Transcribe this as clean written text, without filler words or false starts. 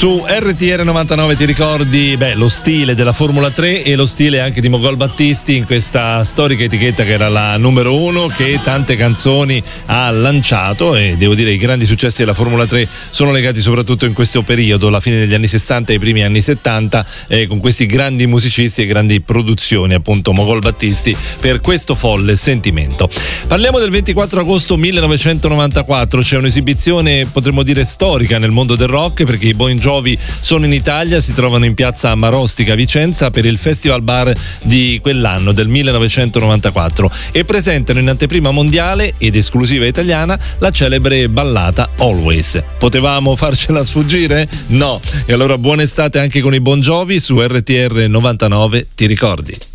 Su RTR 99 ti ricordi lo stile della Formula 3 e lo stile anche di Mogol Battisti in questa storica etichetta che era la numero 1, che tante canzoni ha lanciato, e devo dire i grandi successi della Formula 3 sono legati soprattutto in questo periodo, la fine degli anni 60 e i primi anni 70, con questi grandi musicisti e grandi produzioni, appunto Mogol Battisti, per questo folle sentimento. Parliamo del 24 agosto 1994, c'è un'esibizione potremmo dire storica nel mondo del rock, perché i Bon Jovi sono in Italia, si trovano in piazza Marostica a Vicenza per il Festival Bar di quell'anno, del 1994, e presentano in anteprima mondiale ed esclusiva italiana la celebre ballata Always. Potevamo farcela sfuggire? No. E allora buona estate anche con i Bon Jovi su RTR 99, ti ricordi?